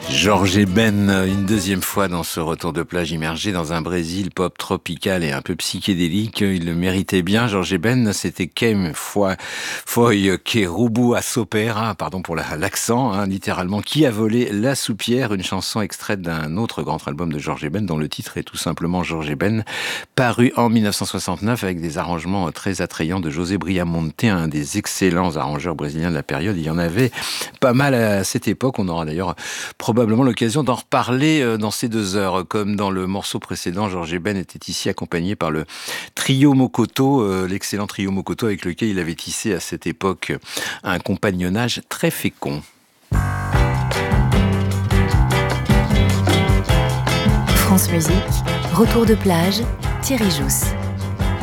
Jorge Ben, une deuxième fois dans ce retour de plage immergé dans un Brésil pop tropical et un peu psychédélique. Il le méritait bien. Jorge Ben, c'était Quem foi que roubou a sopera, pardon pour l'accent, hein, littéralement, qui a volé la soupière, une chanson extraite d'un autre grand album de Jorge Ben dont le titre est tout simplement Jorge Ben, paru en 1969 avec des arrangements très attrayants de José Briamonte, un des excellents arrangeurs brésiliens de la période. Il y en avait pas mal à cette époque. On aura d'ailleurs probablement l'occasion d'en reparler dans ces 2 heures. Comme dans le morceau précédent, Jorge Ben était ici accompagné par le trio Mokoto, l'excellent trio Mokoto avec lequel il avait tissé à cette époque un compagnonnage très fécond. France Musique, retour de plage, Thierry Jousse.